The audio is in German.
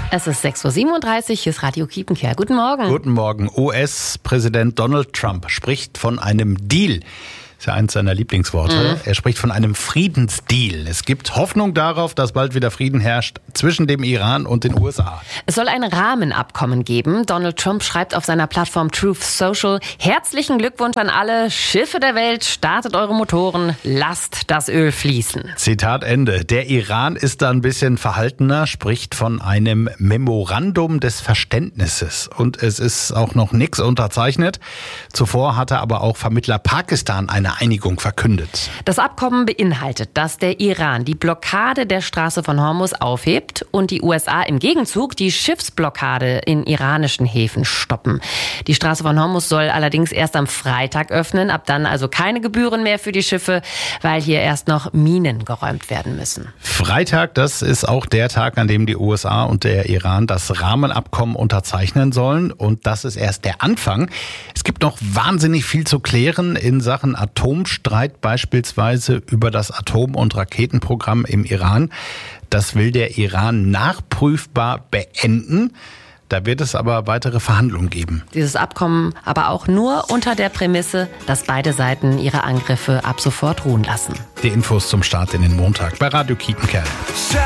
Es ist 6.37 Uhr, hier ist Radio Kiepenkerl. Guten Morgen. Guten Morgen. US-Präsident Donald Trump spricht von einem Deal. Das ist ja eins seiner Lieblingsworte. Er spricht von einem Friedensdeal. Es gibt Hoffnung darauf, dass bald wieder Frieden herrscht zwischen dem Iran und den USA. Es soll ein Rahmenabkommen geben. Donald Trump schreibt auf seiner Plattform Truth Social: Herzlichen Glückwunsch an alle Schiffe der Welt, startet eure Motoren, lasst das Öl fließen. Zitat Ende. Der Iran ist da ein bisschen verhaltener, spricht von einem Memorandum des Verständnisses. Und es ist auch noch nichts unterzeichnet. Zuvor hatte aber auch Vermittler Pakistan eine Einigung verkündet. Das Abkommen beinhaltet, dass der Iran die Blockade der Straße von Hormuz aufhebt und die USA im Gegenzug die Schiffsblockade in iranischen Häfen stoppen. Die Straße von Hormuz soll allerdings erst am Freitag öffnen, ab dann also keine Gebühren mehr für die Schiffe, weil hier erst noch Minen geräumt werden müssen. Freitag, das ist auch der Tag, an dem die USA und der Iran das Rahmenabkommen unterzeichnen sollen. Und das ist erst der Anfang. Es gibt noch wahnsinnig viel zu klären in Sachen Atomstreit, beispielsweise über das Atom- und Raketenprogramm im Iran. Das will der Iran nachprüfbar beenden. Da wird es aber weitere Verhandlungen geben. Dieses Abkommen aber auch nur unter der Prämisse, dass beide Seiten ihre Angriffe ab sofort ruhen lassen. Die Infos zum Start in den Montag bei Radio Kiepenkerl.